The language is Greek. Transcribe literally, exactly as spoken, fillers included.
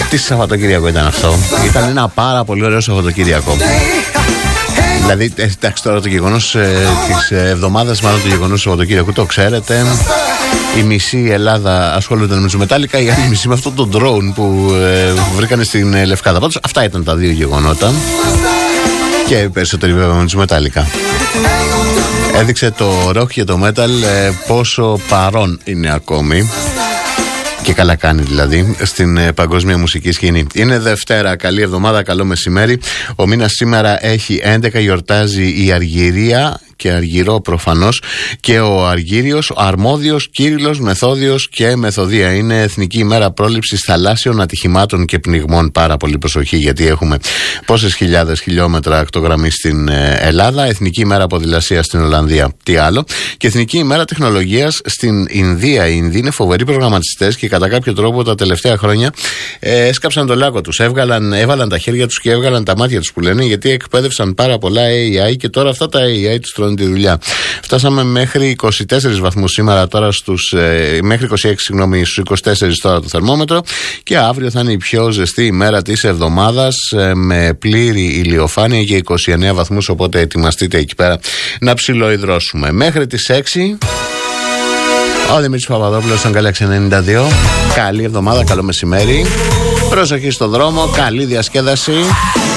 Τι Σαββατοκύριακο ήταν αυτό? Ήταν ένα πάρα πολύ ωραίο Σαββατοκύριακο. Δηλαδή, εντάξει, τώρα το γεγονός ε, της εβδομάδας, μάλλον το γεγονός του Σαββατοκύριακου, το ξέρετε. Η μισή Ελλάδα ασχολούνται με τους Μετάλλικα, η άλλη μισή με αυτό το drone που ε, βρήκανε στην ε, Λευκάδα. Πάντως, αυτά ήταν τα δύο γεγονότα. Και περισσότεροι βέβαια με τους Μετάλλικα. Έδειξε το rock και το metal ε, πόσο παρόν είναι ακόμη. Και καλά κάνει δηλαδή στην ε, παγκόσμια μουσική σκηνή. Είναι Δευτέρα, καλή εβδομάδα, καλό μεσημέρι. Ο μήνας σήμερα έχει έντεκα, γιορτάζει η Αργυρία και Αργυρό προφανώς και ο Αργύριος, ο Αρμόδιος, Κύριλλος, Μεθόδιος και Μεθοδία. Είναι Εθνική ημέρα πρόληψης θαλάσσιων ατυχημάτων και πνιγμών. Πάρα πολύ προσοχή, γιατί έχουμε πόσες χιλιάδες χιλιόμετρα ακτογραμμή στην Ελλάδα. Εθνική ημέρα ποδηλασίας στην Ολλανδία. Τι άλλο? Και Εθνική ημέρα τεχνολογίας στην Ινδία. Οι Ινδοί είναι φοβεροί προγραμματιστές και κατά κάποιο τρόπο τα τελευταία χρόνια ε, έσκαψαν το λάκκο τους. Έβγαλαν, έβαλαν τα χέρια τους και έβγαλαν τα μάτια τους που λένε, γιατί εκπαίδευσαν πάρα πολλά έι άι και τώρα αυτά τα έι άι τους τρώνε τη δουλειά. Φτάσαμε μέχρι είκοσι τέσσερις βαθμούς σήμερα, τώρα στους, ε, μέχρι είκοσι έξι, συγγνώμη, στους είκοσι τέσσερις τώρα το θερμόμετρο, και αύριο θα είναι η πιο ζεστή ημέρα της εβδομάδας ε, με πλήρη ηλιοφάνεια και είκοσι εννέα βαθμούς, οπότε ετοιμαστείτε εκεί πέρα να ψιλοϊδρώσουμε. Μέχρι τις έξι ο Δημήτρης Παπαδόπουλος στον Galaxy ενενήντα δύο. Καλή εβδομάδα, καλό μεσημέρι. Προσοχή στο δρόμο, καλή διασκέδαση.